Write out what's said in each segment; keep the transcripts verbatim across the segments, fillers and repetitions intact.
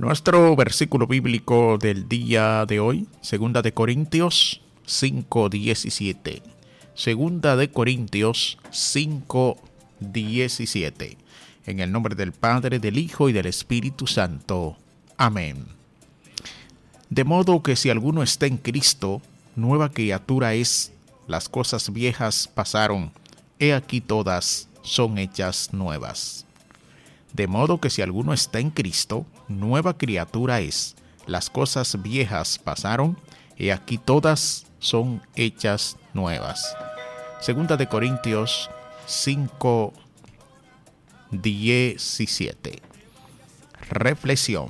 Nuestro versículo bíblico del día de hoy, Segunda de Corintios cinco diecisiete. Segunda de Corintios cinco diecisiete. En el nombre del Padre, del Hijo y del Espíritu Santo. Amén. De modo que si alguno está en Cristo, nueva criatura es. Las cosas viejas pasaron, he aquí todas son hechas nuevas. De modo que si alguno está en Cristo, nueva criatura es. Las cosas viejas pasaron, he aquí todas son hechas nuevas. Segunda de Corintios cinco diecisiete. Reflexión.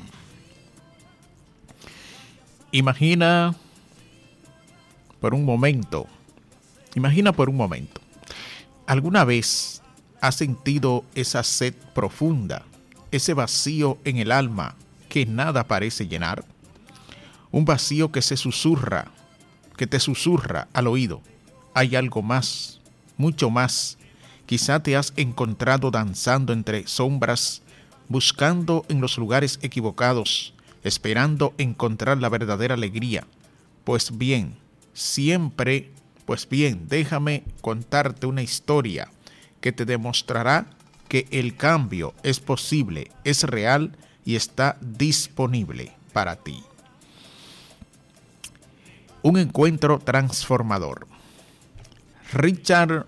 Imagina por un momento, imagina por un momento, ¿alguna vez has sentido esa sed profunda, ese vacío en el alma que nada parece llenar? Un vacío que se susurra, que te susurra al oído. Hay algo más, mucho más. Quizá te has encontrado danzando entre sombras, buscando en los lugares equivocados, esperando encontrar la verdadera alegría. Pues bien, siempre, pues bien, déjame contarte una historia que te demostrará que el cambio es posible, es real y está disponible para ti. Un encuentro transformador. Richard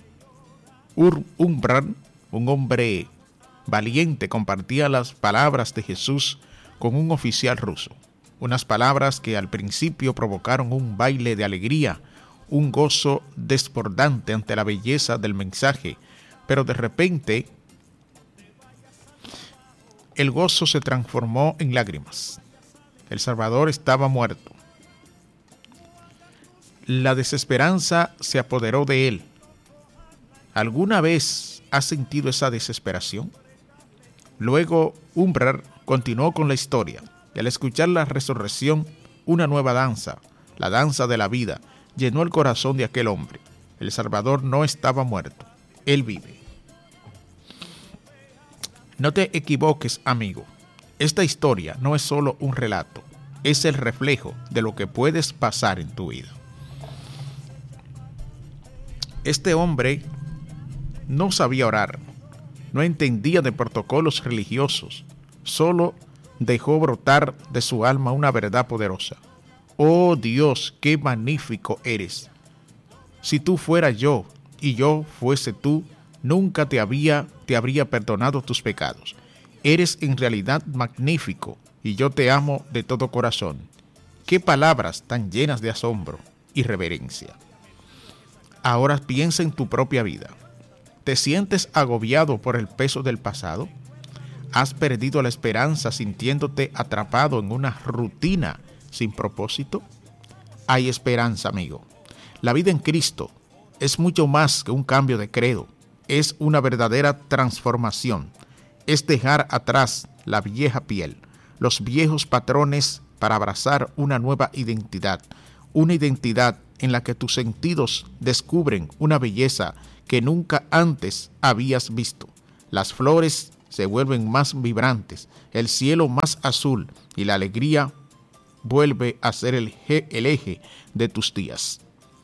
Umbran, un hombre valiente, compartía las palabras de Jesús con un oficial ruso. Unas palabras que al principio provocaron un baile de alegría, un gozo desbordante ante la belleza del mensaje, pero de repente el gozo se transformó en lágrimas. El Salvador estaba muerto. La desesperanza se apoderó de él. ¿Alguna vez has sentido esa desesperación? Luego Umbrar continuó con la historia, y al escuchar la resurrección, una nueva danza, la danza de la vida, llenó el corazón de aquel hombre. El Salvador no estaba muerto, él vive. No te equivoques, amigo. Esta historia no es solo un relato, es el reflejo de lo que puedes pasar en tu vida. Este hombre no sabía orar, no entendía de protocolos religiosos, solo dejó brotar de su alma una verdad poderosa. Oh Dios, qué magnífico eres. Si tú fueras yo y yo fuese tú, nunca te había, te habría perdonado tus pecados. Eres en realidad magnífico y yo te amo de todo corazón. Qué palabras tan llenas de asombro y reverencia. Ahora piensa en tu propia vida. ¿Te sientes agobiado por el peso del pasado? ¿Has perdido la esperanza sintiéndote atrapado en una rutina sin propósito? Hay esperanza, amigo. La vida en Cristo es mucho más que un cambio de credo. Es una verdadera transformación. Es dejar atrás la vieja piel, los viejos patrones para abrazar una nueva identidad. Una identidad en la que tus sentidos descubren una belleza que nunca antes habías visto. Las flores se vuelven más vibrantes, el cielo más azul y la alegría vuelve a ser el, el eje de tus días.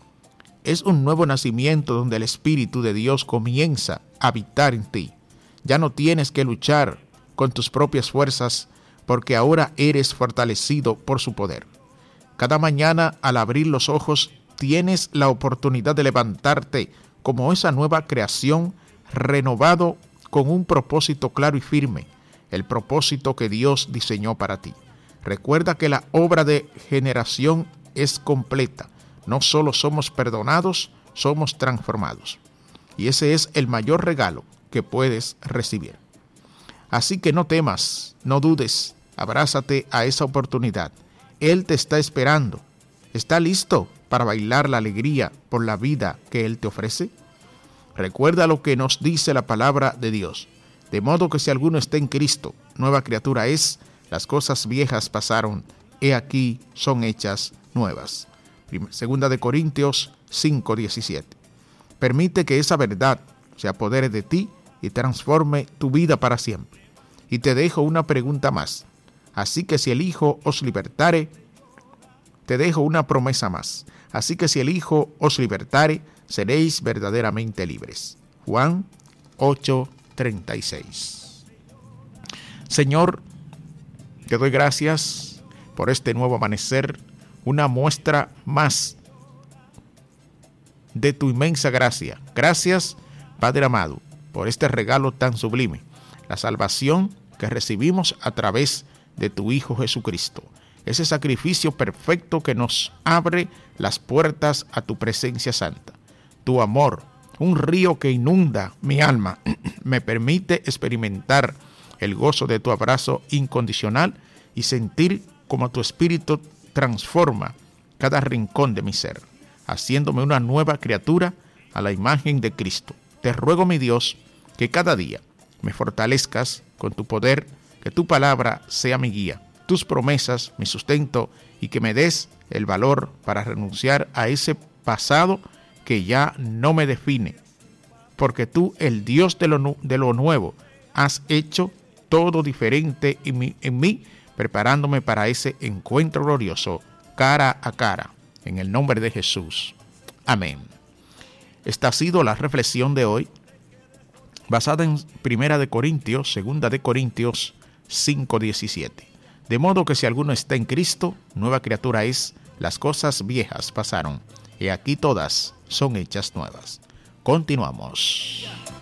Es un nuevo nacimiento donde el Espíritu de Dios comienza a habitar en ti. Ya no tienes que luchar con tus propias fuerzas porque ahora eres fortalecido por su poder. Cada mañana al abrir los ojos tienes la oportunidad de levantarte como esa nueva creación, renovado con un propósito claro y firme, el propósito que Dios diseñó para ti. Recuerda que la obra de generación es completa. No solo somos perdonados, somos transformados. Y ese es el mayor regalo que puedes recibir. Así que no temas, no dudes, abrázate a esa oportunidad. Él te está esperando. ¿Está listo para bailar la alegría por la vida que Él te ofrece? Recuerda lo que nos dice la palabra de Dios. De modo que si alguno está en Cristo, nueva criatura es, las cosas viejas pasaron, he aquí son hechas nuevas. Segunda de Corintios cinco diecisiete. Permite que esa verdad se apodere de ti y transforme tu vida para siempre. Y te dejo una pregunta más. Así que si el Hijo os libertare, te dejo una promesa más. Así que si el Hijo os libertare, seréis verdaderamente libres. Juan ocho, treinta y seis. Señor, te doy gracias por este nuevo amanecer, una muestra más de tu inmensa gracia. Gracias, Padre amado, por este regalo tan sublime, la salvación que recibimos a través de tu Hijo Jesucristo. Ese sacrificio perfecto que nos abre las puertas a tu presencia santa. Tu amor, un río que inunda mi alma, me permite experimentar el gozo de tu abrazo incondicional y sentir como tu espíritu transforma cada rincón de mi ser, haciéndome una nueva criatura a la imagen de Cristo. Te ruego, mi Dios, que cada día me fortalezcas con tu poder, que tu palabra sea mi guía, tus promesas mi sustento, y que me des el valor para renunciar a ese pasado que ya no me define, porque tú, el Dios de lo, de lo nuevo, has hecho todo diferente en mí, en mí, preparándome para ese encuentro glorioso, cara a cara, en el nombre de Jesús. Amén. Esta ha sido la reflexión de hoy, basada en Primera de Corintios, Segunda de Corintios cinco diecisiete. De modo que si alguno está en Cristo, nueva criatura es, las cosas viejas pasaron, y aquí todas son hechas nuevas. Continuamos.